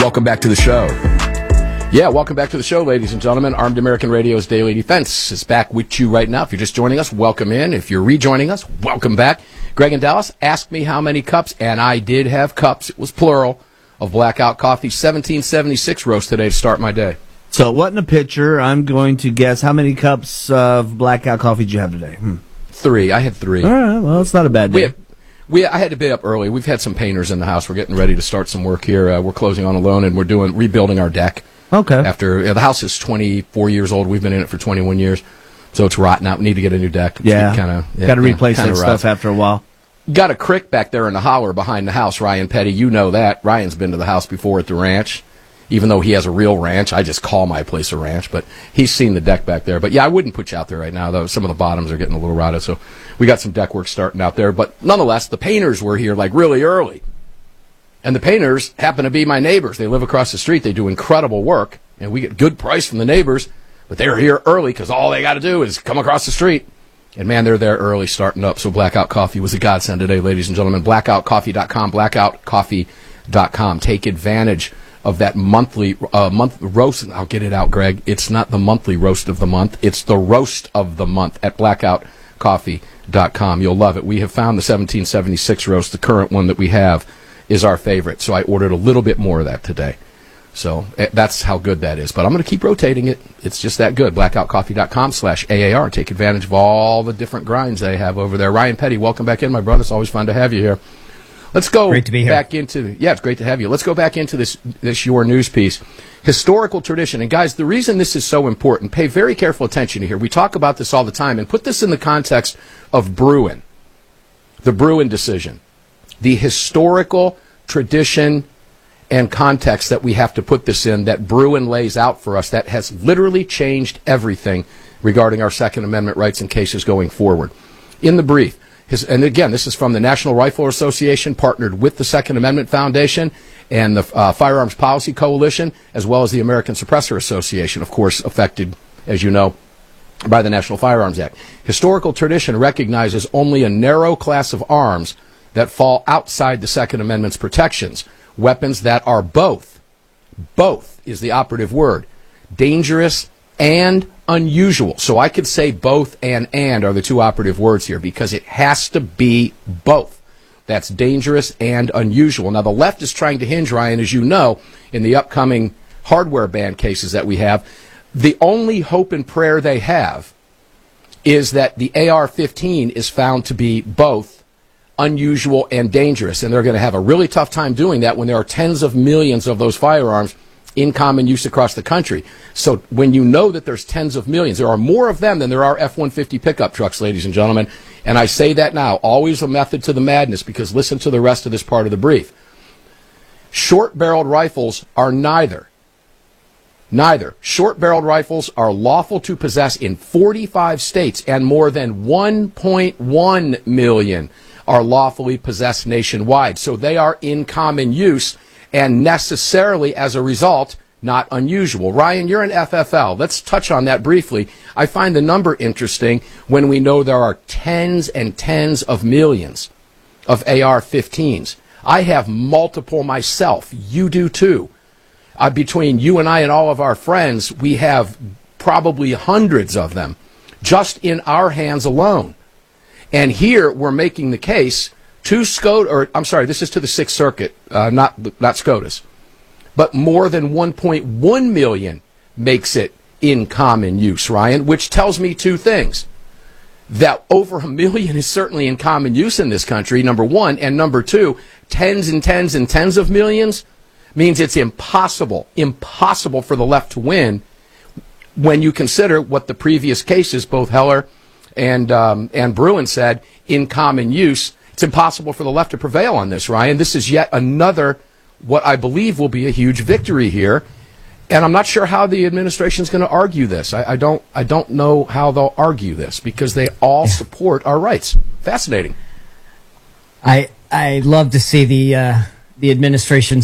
Welcome back to the show. Yeah, welcome back to the show, ladies and gentlemen. Armed American Radio's Daily Defense is back with you right now. If you're just joining us, welcome in. If you're rejoining us, welcome back. Greg in Dallas asked me how many cups, and I did have cups, it was plural, of Blackout Coffee 1776 roast today to start my day. So what in a pitcher? I'm going to guess how many cups of Blackout Coffee did you have today? 3. I had 3. All right, well, it's not a bad day. I had to be up early. We've had some painters in the house. We're getting ready to start some work here. We're closing on a loan, and we're rebuilding our deck. Okay. After the house is 24 years old. We've been in it for 21 years. So it's rotten out. We need to get a new deck. Got to replace that stuff after a while. Got a crick back there in the holler behind the house, Ryan Petty. You know that. Ryan's been to the house before at the ranch. Even though he has a real ranch, I just call my place a ranch. But he's seen the deck back there. But yeah, I wouldn't put you out there right now, though. Some of the bottoms are getting a little rotted. So we got some deck work starting out there. But nonetheless, the painters were here like really early. And the painters happen to be my neighbors. They live across the street. They do incredible work. And we get good price from the neighbors. But they're here early because all they got to do is come across the street. And, man, they're there early starting up. So Blackout Coffee was a godsend today, ladies and gentlemen. Blackoutcoffee.com, blackoutcoffee.com. Take advantage of that monthly roast. I'll get it out, Greg. It's not the monthly roast of the month. It's the roast of the month at blackoutcoffee.com. You'll love it. We have found the 1776 roast. The current one that we have is our favorite. So I ordered a little bit more of that today. So that's how good that is. But I'm going to keep rotating it. It's just that good. Blackoutcoffee.com/AAR. Take advantage of all the different grinds they have over there. Ryan Petty, welcome back in, my brother. It's always fun to have you here. Let's go great to be here. Back into... Yeah, it's great to have you. Let's go back into this Your News piece. Historical tradition. And, guys, the reason this is so important, pay very careful attention here. We talk about this all the time. And put this in the context of Bruen, the Bruen decision. The historical tradition and context that we have to put this in, that Bruen lays out for us, that has literally changed everything regarding our Second Amendment rights and cases going forward. In the brief, and again, this is from the National Rifle Association, partnered with the Second Amendment Foundation and the Firearms Policy Coalition, as well as the American Suppressor Association, of course, affected, as you know, by the National Firearms Act. Historical tradition recognizes only a narrow class of arms that fall outside the Second Amendment's protections. Weapons that are both is the operative word, dangerous and unusual. So I could say both and are the two operative words here because it has to be both. That's dangerous and unusual. Now, the left is trying to hinge, Ryan, as you know, in the upcoming hardware ban cases that we have. The only hope and prayer they have is that the AR-15 is found to be both unusual and dangerous, and they're going to have a really tough time doing that when there are tens of millions of those firearms in common use across the country. So when you know that there's tens of millions, there are more of them than there are F-150 pickup trucks, ladies and gentlemen, and I say that now, always a method to the madness, because listen to the rest of this part of the brief. Short-barreled rifles are neither. Short-barreled rifles are lawful to possess in 45 states, and more than 1.1 million are lawfully possessed nationwide. So they are in common use and necessarily, as a result, not unusual. Ryan, you're an FFL. Let's touch on that briefly. I find the number interesting when we know there are tens and tens of millions of AR-15s. I have multiple myself. You do too. Between you and I and all of our friends, we have probably hundreds of them just in our hands alone. And here we're making the case to this is to the Sixth Circuit, not SCOTUS, but more than 1.1 million makes it in common use, Ryan, which tells me two things. That over 1 million is certainly in common use in this country, number one, and number two, tens and tens and tens of millions means it's impossible for the left to win when you consider what the previous cases, both Heller and Bruen said, in common use. It's impossible for the left to prevail on this, Ryan. This is yet another, what I believe will be a huge victory here. And I'm not sure how the administration is going to argue this. I don't know how they'll argue this because they all support our rights. Fascinating. I love to see the administration